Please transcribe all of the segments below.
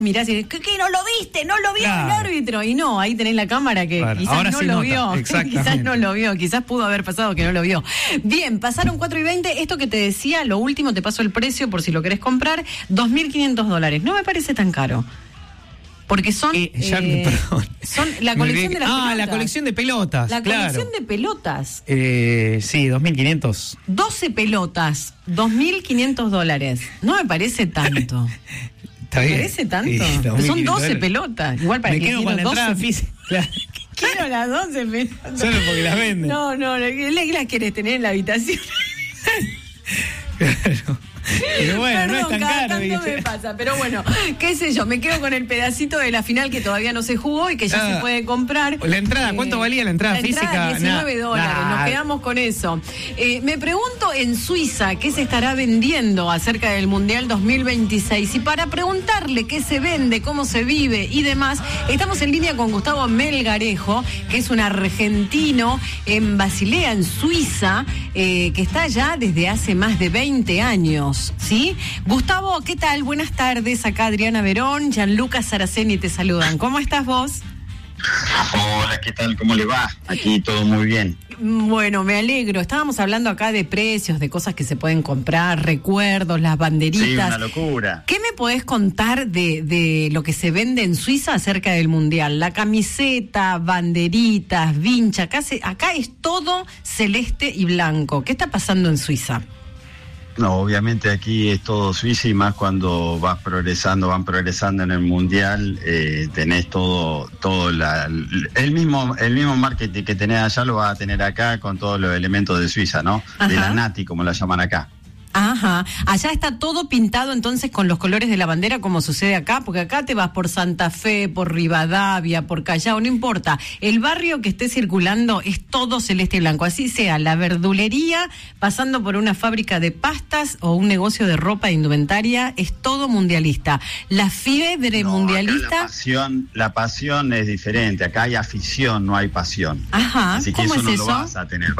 mirás y ¿qué no lo viste? No lo vio el árbitro. Y no, ahí tenés la cámara que quizás ahora no sí lo nota. vio. Quizás no lo vio, quizás pudo haber pasado que no lo vio. Bien, pasaron 4:20. Esto que te decía, lo último, te paso el precio por si lo querés comprar, $2.500. No me parece tan caro. Porque son, son la colección de las pelotas. La colección de pelotas. La colección de pelotas. Sí, 2.500. 12 pelotas, $2.500. No me parece tanto. Está bien. ¿Me parece tanto? Sí, Pero son 12 pelotas. Igual para me que quedo con la entrada física. Claro. Quiero las 12 pelotas. Solo porque las venden. No, ¿qué las quieres tener en la habitación? Claro. Pero bueno, perdón, no es tan cada caro. Tanto me pasa, pero bueno, qué sé yo, me quedo con el pedacito de la final que todavía no se jugó y que ya se puede comprar. La entrada, ¿cuánto valía la entrada física? $19, nos quedamos con eso. Me pregunto en Suiza qué se estará vendiendo acerca del Mundial 2026 y para preguntarle qué se vende, cómo se vive y demás, estamos en línea con Gustavo Melgarejo, que es un argentino en Basilea, en Suiza, que está allá desde hace más de 20 años. ¿Sí? Gustavo, ¿qué tal? Buenas tardes. Acá Adriana Verón, Gianluca Saraceni te saludan. ¿Cómo estás vos? Hola, ¿qué tal? ¿Cómo le va? Aquí todo muy bien. Bueno, me alegro. Estábamos hablando acá de precios, de cosas que se pueden comprar, recuerdos, las banderitas. Sí, una locura. ¿Qué me podés contar de lo que se vende en Suiza acerca del Mundial? La camiseta, banderitas, vincha. Acá es todo celeste y blanco. ¿Qué está pasando en Suiza? No, obviamente aquí es todo Suiza y más cuando van progresando en el Mundial, tenés todo el mismo marketing que tenés allá lo vas a tener acá con todos los elementos de Suiza, ¿no? Ajá. De la Nati, como la llaman acá. Ajá, allá está todo pintado entonces con los colores de la bandera como sucede acá, porque acá te vas por Santa Fe, por Rivadavia, por Callao, no importa, el barrio que esté circulando es todo celeste y blanco, así sea la verdulería, pasando por una fábrica de pastas o un negocio de ropa e indumentaria, es todo mundialista. La fiebre mundialista... La pasión es diferente, acá hay afición, no hay pasión. Ajá, así que ¿cómo eso es no eso? Lo vas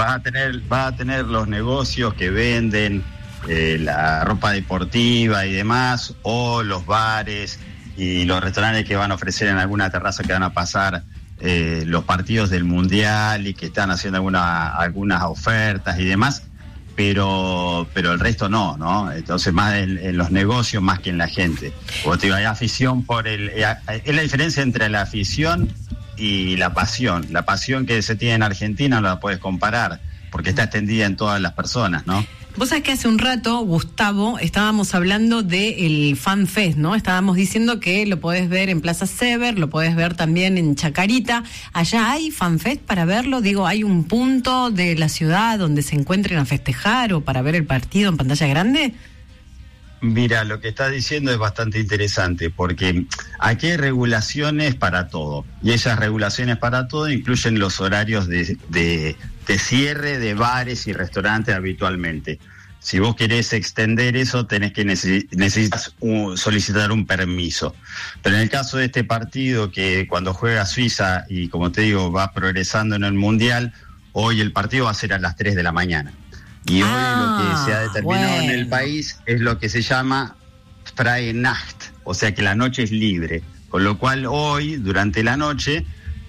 a tener los negocios que venden la ropa deportiva y demás, o los bares y los restaurantes que van a ofrecer en alguna terraza que van a pasar los partidos del Mundial y que están haciendo algunas ofertas y demás, pero el resto no, entonces más en los negocios más que en la gente. Como te digo, hay afición es la diferencia entre la afición y la pasión. La pasión que se tiene en Argentina no la puedes comparar, porque está extendida en todas las personas, ¿no? Vos sabés que hace un rato, Gustavo, estábamos hablando del Fan Fest, ¿no? Estábamos diciendo que lo podés ver en Plaza Sever, lo podés ver también en Chacarita. ¿Allá hay Fan Fest para verlo? Digo, ¿hay un punto de la ciudad donde se encuentren a festejar o para ver el partido en pantalla grande? Mira, lo que estás diciendo es bastante interesante, porque aquí hay regulaciones para todo, y esas regulaciones para todo incluyen los horarios de cierre de bares y restaurantes habitualmente. Si vos querés extender eso, necesitas solicitar un permiso. Pero en el caso de este partido, que cuando juega Suiza y como te digo, va progresando en el Mundial, hoy el partido va a ser a las 3 de la mañana. Y hoy lo que se ha determinado en el país es lo que se llama Freie Nacht, o sea que la noche es libre. Con lo cual hoy, durante la noche,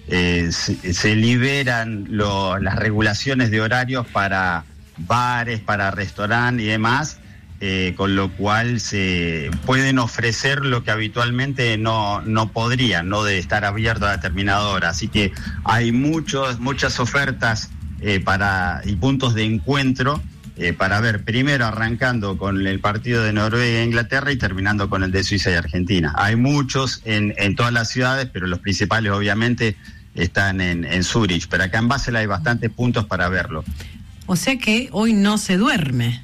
se liberan las regulaciones de horarios para bares, para restaurantes y demás, con lo cual se pueden ofrecer lo que habitualmente no podrían, no de estar abierto a determinada hora. Así que hay muchas ofertas y puntos de encuentro para ver, primero arrancando con el partido de Noruega e Inglaterra y terminando con el de Suiza y Argentina. Hay muchos en todas las ciudades, pero los principales obviamente están en Zurich, pero acá en Basel hay bastantes puntos para verlo. O sea que hoy no se duerme.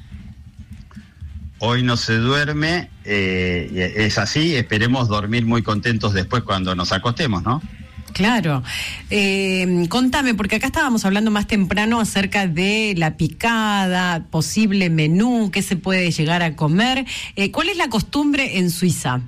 Hoy no se duerme, es así, esperemos dormir muy contentos después cuando nos acostemos, ¿no? Claro. Contame, porque acá estábamos hablando más temprano acerca de la picada, posible menú, qué se puede llegar a comer. ¿Cuál es la costumbre en Suiza?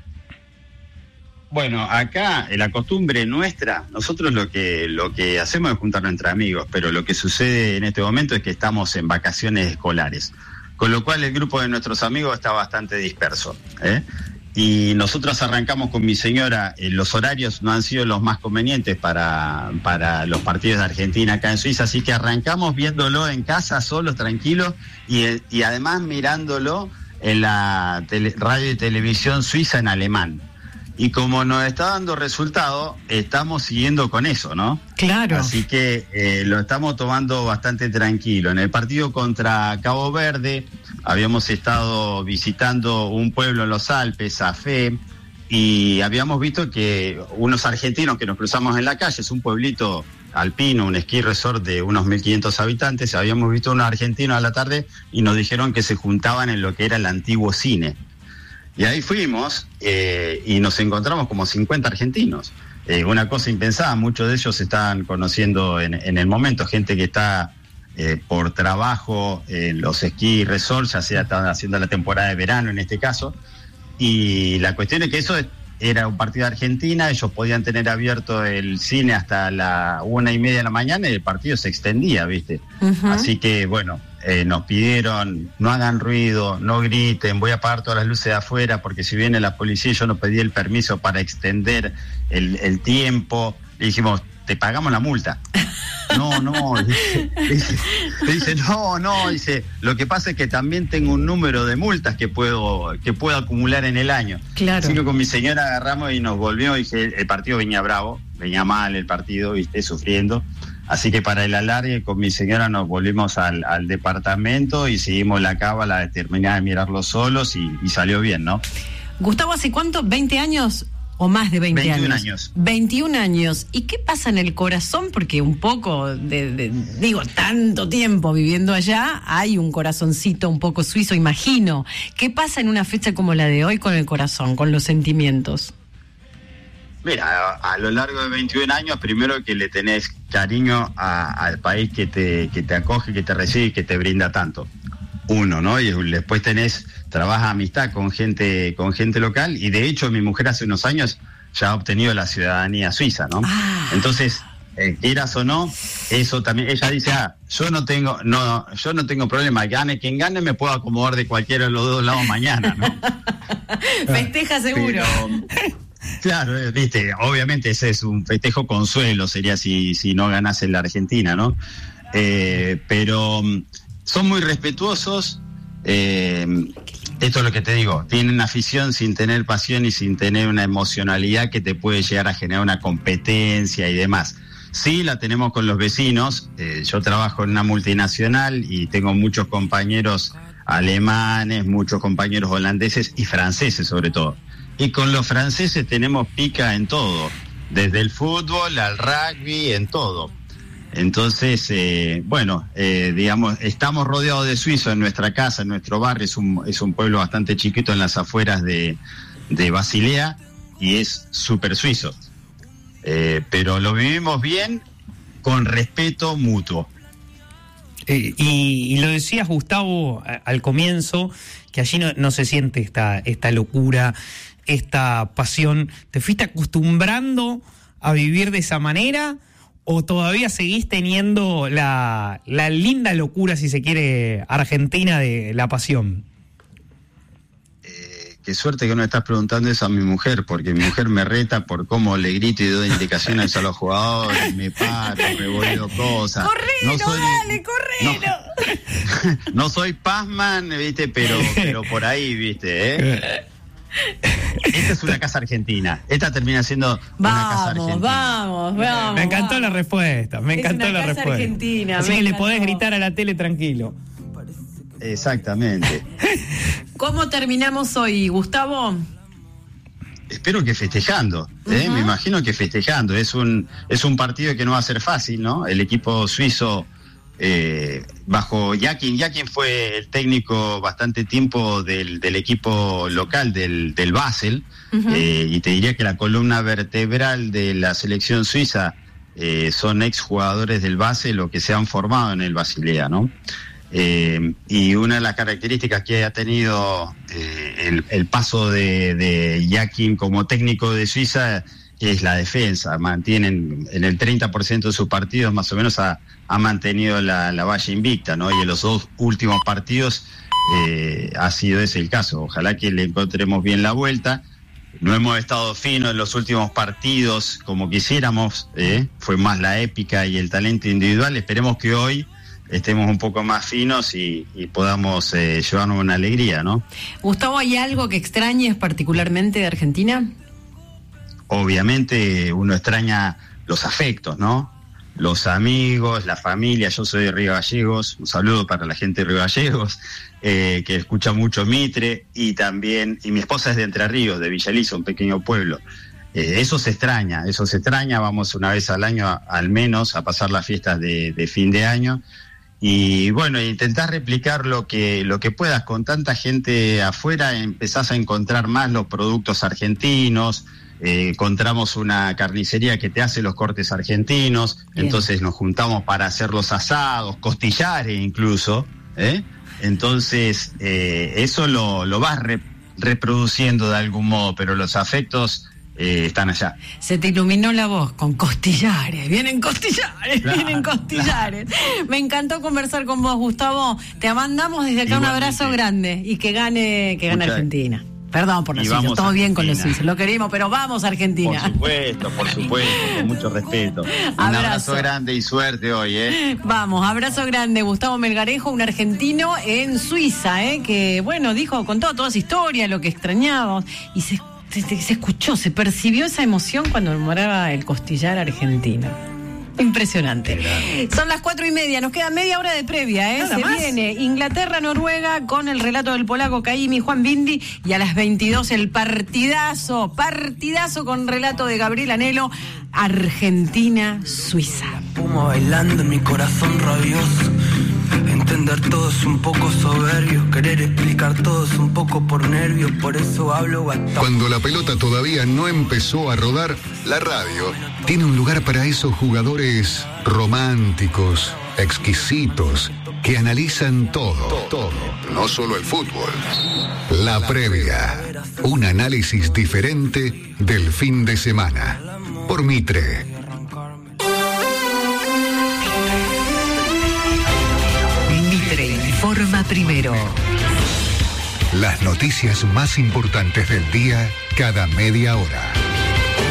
Bueno, acá la costumbre nuestra, nosotros lo que hacemos es juntarnos entre amigos, pero lo que sucede en este momento es que estamos en vacaciones escolares, con lo cual el grupo de nuestros amigos está bastante disperso, Y nosotros arrancamos con mi señora, los horarios no han sido los más convenientes para los partidos de Argentina acá en Suiza, así que arrancamos viéndolo en casa, solos, tranquilos, y además mirándolo en la radio y televisión suiza en alemán. Y como nos está dando resultado, estamos siguiendo con eso, ¿no? Claro. Así que lo estamos tomando bastante tranquilo. En el partido contra Cabo Verde habíamos estado visitando un pueblo en los Alpes, Afé, y habíamos visto que unos argentinos que nos cruzamos en la calle, es un pueblito alpino, un ski resort de unos 1.500 habitantes, habíamos visto unos argentinos a la tarde y nos dijeron que se juntaban en lo que era el antiguo cine. Y ahí fuimos y nos encontramos como 50 argentinos. Una cosa impensada, muchos de ellos se estaban conociendo en el momento, gente que está por trabajo en los ski resorts, ya sea estaban haciendo la temporada de verano en este caso. Y la cuestión es que eso era un partido de Argentina, ellos podían tener abierto el cine hasta la 1:30 de la mañana y el partido se extendía, ¿viste? Uh-huh. Así que, bueno, nos pidieron, no hagan ruido, no griten, voy a apagar todas las luces de afuera, porque si viene la policía, yo no pedí el permiso para extender el tiempo. Le dijimos, te pagamos la multa. No, dice, no, dice, lo que pasa es que también tengo un número de multas que puedo acumular en el año. Claro. Así que con mi señora agarramos y nos volvimos, dije, el partido venía bravo, venía mal el partido, viste, sufriendo. Así que para el alargue con mi señora nos volvimos al departamento y seguimos la cábala de terminar de mirarlo solos y salió bien, ¿no? Gustavo, ¿hace cuánto? ¿20 años? ¿O más de 21 años? 21 años. ¿Y qué pasa en el corazón? Porque un poco, digo, tanto tiempo viviendo allá, hay un corazoncito un poco suizo, imagino. ¿Qué pasa en una fecha como la de hoy con el corazón, con los sentimientos? Mira, a lo largo de 21 años, primero que le tenés cariño al país que te acoge, que te recibe y que te brinda tanto. Uno, ¿no? Y después trabaja amistad con gente local, y de hecho mi mujer hace unos años ya ha obtenido la ciudadanía suiza, ¿no? Entonces, quieras o no, eso también, ella dice, yo no tengo problema, gane quien gane, me puedo acomodar de cualquiera de los dos lados mañana, ¿no? Festeja seguro. Claro, viste, obviamente ese es un festejo consuelo, sería si no ganase la Argentina, ¿no? Pero son muy respetuosos. Esto es lo que te digo, tienen afición sin tener pasión y sin tener una emocionalidad que te puede llegar a generar una competencia y demás. Sí, la tenemos con los vecinos. Yo trabajo en una multinacional y tengo muchos compañeros alemanes, muchos compañeros holandeses y franceses sobre todo. Y con los franceses tenemos pica en todo, desde el fútbol al rugby, en todo. Entonces, digamos, estamos rodeados de suizos en nuestra casa, en nuestro barrio. Es un pueblo bastante chiquito en las afueras de Basilea y es súper suizo. Pero lo vivimos bien, con respeto mutuo. Y lo decías, Gustavo, al comienzo, que allí no se siente esta locura, esta pasión. ¿Te fuiste acostumbrando a vivir de esa manera o todavía seguís teniendo la linda locura, si se quiere, argentina de la pasión? Qué suerte que no estás preguntando eso a mi mujer, porque mi mujer me reta por cómo le grito y doy indicaciones a los jugadores, me paro, revuelvo cosas. Dale, correlo. No soy Pazman, viste, pero por ahí, viste, Esta es una casa argentina. Esta termina siendo una casa argentina. Vamos. Me encantó la respuesta. Argentina. Así que le podés gritar a la tele tranquilo. Exactamente. ¿Cómo terminamos hoy, Gustavo? Espero que festejando, Me imagino que festejando. Es un partido que no va a ser fácil, ¿no? El equipo suizo bajo Yakin fue el técnico bastante tiempo del equipo local del Basel, y te diría que la columna vertebral de la selección suiza son exjugadores del Basel o que se han formado en el Basilea, ¿no? Y una de las características que ha tenido el paso de Yakin como técnico de Suiza es la defensa. Mantienen en el 30% de sus partidos, más o menos ha mantenido la valla invicta, ¿no? Y en los dos últimos partidos ha sido ese el caso. Ojalá que le encontremos bien la vuelta. No hemos estado finos en los últimos partidos como quisiéramos, fue más la épica y el talento individual. Esperemos que hoy estemos un poco más finos y podamos llevarnos una alegría, ¿no? Gustavo, ¿hay algo que extrañes particularmente de Argentina? Obviamente uno extraña los afectos, ¿no? Los amigos, la familia. Yo soy de Río Gallegos, un saludo para la gente de Río Gallegos, que escucha mucho Mitre, y mi esposa es de Entre Ríos, de Villa Elisa, un pequeño pueblo. Eso se extraña, vamos una vez al año al menos a pasar las fiestas de fin de año, y bueno, intentar replicar lo que puedas. Con tanta gente afuera empezás a encontrar más los productos argentinos. Encontramos una carnicería que te hace los cortes argentinos. Bien. Entonces nos juntamos para hacer los asados, costillares incluso, Entonces eso lo vas reproduciendo de algún modo, pero los afectos están allá. Se te iluminó la voz con costillares. Vienen costillares, claro, vienen costillares. Claro. Me encantó conversar con vos, Gustavo. Te mandamos desde acá un abrazo grande y que gane Argentina. Perdón por los suizos, todo bien con los suizos, lo queremos, pero vamos a Argentina. Por supuesto, con mucho respeto. Un abrazo grande y suerte hoy, Vamos, abrazo grande, Gustavo Melgarejo, un argentino en Suiza, que bueno, dijo, contó toda su historia, lo que extrañábamos, y se escuchó, se percibió esa emoción cuando memoraba el costillar argentino. Impresionante. Son las 4:30, nos queda media hora de previa, Se viene Inglaterra-Noruega con el relato del polaco Caimi Juan Bindi, y a las 22 el partidazo con relato de Gabriel Anhelo, Argentina-Suiza. Puma bailando en mi corazón rabioso. Entender todo es un poco soberbio, querer explicar todo es un poco por nervios, por eso hablo bastante. Cuando la pelota todavía no empezó a rodar, la radio tiene un lugar para esos jugadores románticos, exquisitos, que analizan todo, no solo el fútbol. La previa, un análisis diferente del fin de semana. Por Mitre. Informa primero. Las noticias más importantes del día cada media hora.